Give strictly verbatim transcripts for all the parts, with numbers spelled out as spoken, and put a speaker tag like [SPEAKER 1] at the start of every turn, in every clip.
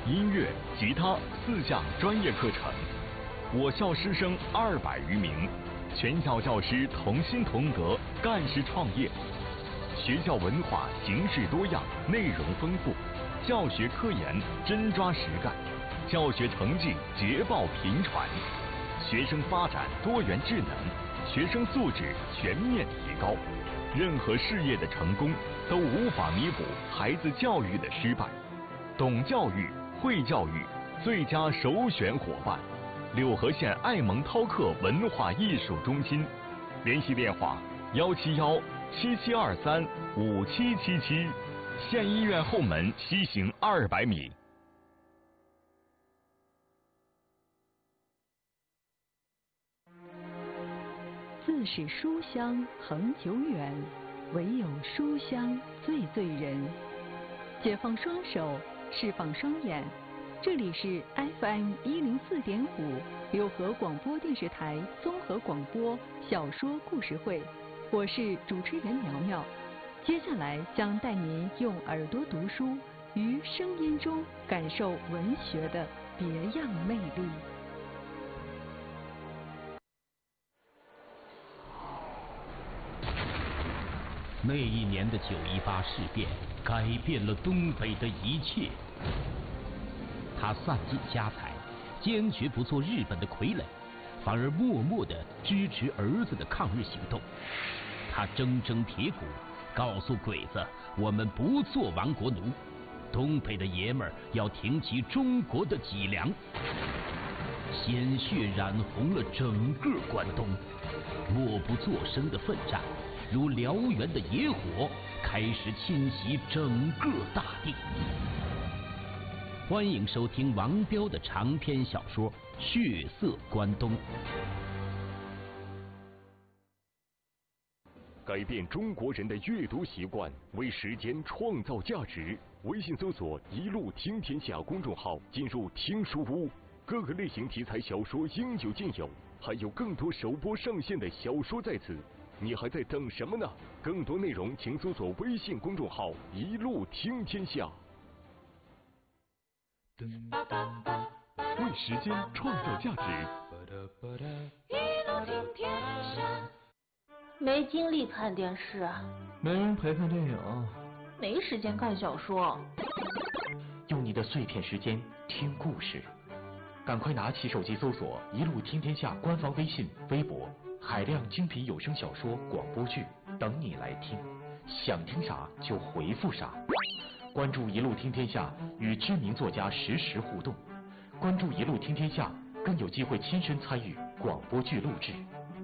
[SPEAKER 1] 音乐、吉他四项专业课程。我校师生二百余名，全校教师同心同德，干事创业。学校文化形式多样，内容丰富，教学科研真抓实干，教学成绩捷报频传，学生发展多元智能，学生素质全面提高。任何事业的成功都无法弥补孩子教育的失败。懂教育、会教育，最佳首选伙伴。柳河县爱蒙饕客文化艺术中心，联系电话：幺七幺七七二三五七七七。县医院后门西行二百米。
[SPEAKER 2] 自是书香恒久远，唯有书香最醉人。解放双手，释放双眼，这里是 F M 一零四点五柳河广播电视台综合广播小说故事会，我是主持人苗苗。接下来将带您用耳朵读书，于声音中感受文学的别样魅力。
[SPEAKER 3] 那一年的九一八事变改变了东北的一切。他散尽家财，坚决不做日本的傀儡，反而默默地支持儿子的抗日行动。他铮铮铁骨，告诉鬼子，我们不做亡国奴，东北的爷们儿要挺起中国的脊梁。鲜血染红了整个关东，默不作声的奋战如燎原的野火，开始侵袭整个大地。欢迎收听王彪的长篇小说《血色关东》。
[SPEAKER 1] 改变中国人的阅读习惯，为时间创造价值。微信搜索“一路听天下”公众号，进入听书屋，各个类型题材小说应有尽有，还有更多首播上线的小说在此。你还在等什么呢？更多内容请搜索微信公众号“一路听天下”。为时间创造价值。
[SPEAKER 4] 一路听天下。没精力看电视，
[SPEAKER 5] 没人陪看电影，
[SPEAKER 4] 没时间看小说。
[SPEAKER 5] 用你的碎片时间听故事，赶快拿起手机搜索“一路听天下”官方微信、微博，海量精品有声小说、广播剧等你来听，想听啥就回复啥。关注“一路听天下”，与知名作家实时互动。关注“一路听天下”，更有机会亲身参与广播剧录制。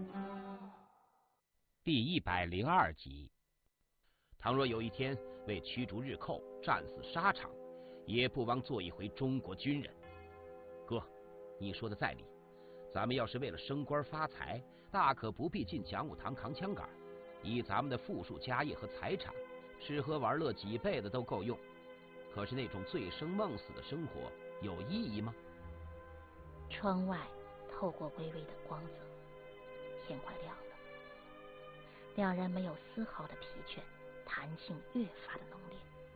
[SPEAKER 3] 第一百零二集。倘若有一天为驱逐日寇，战死沙场，也不枉做一回中国军人。哥，你说的在理。咱们要是为了升官发财，大可不必进讲武堂扛枪杆，以咱们的富庶家业和财产，吃喝玩乐几辈子都够用。可是那种醉生梦死的生活有意义吗？
[SPEAKER 6] 窗外透过微微的光泽，天快亮了。两人没有丝毫的疲倦，弹性越发的浓烈。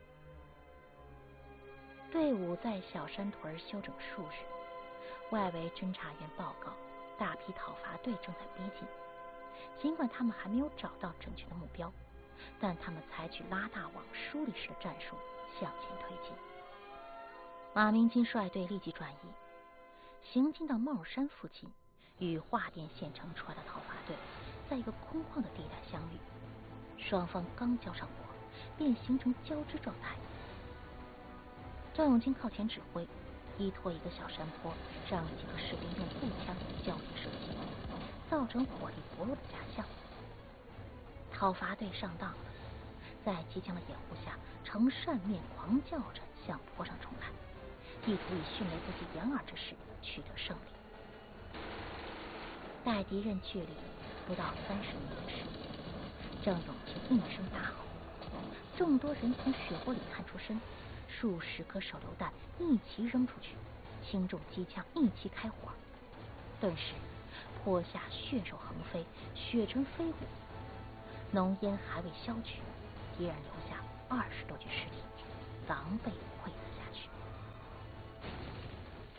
[SPEAKER 6] 队伍在小山屯休整数日，外围侦察员报告，大批讨伐队正在逼近。尽管他们还没有找到准确的目标，但他们采取拉大网梳理式的战术向前推进。马明金率队立即转移，行进到帽山附近，与华甸县城出来的讨伐队在一个空旷的地带相遇，双方刚交上火，便形成交织状态。张永金靠前指挥，依托一个小山坡，让几个士兵用步枪交替射击，造成火力薄弱的假象。讨伐队上当了，在机枪的掩护下，呈扇面狂叫着向坡上冲来，意图以迅雷不及掩耳之势取得胜利。待敌人距离不到三十米时，张永金应声大吼，众多人从血泊里探出身，数十颗手榴弹一齐扔出去，轻重机枪一齐开火，顿时坡下血肉横飞，血尘飞舞。浓烟还未消去，敌人留下二十多具尸体，狼狈溃死下去。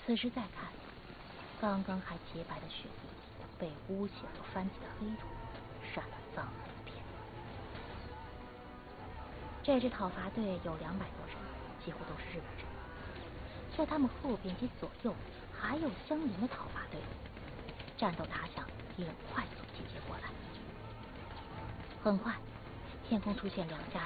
[SPEAKER 6] 此时再看，刚刚还洁白的雪地被污血和翻起的黑土染得脏了一片。这支讨伐队有两百多人，几乎都是日本人。在他们后边及左右还有相邻的讨伐队，战斗打响，敌人快速集结过来。很快，天空出现两架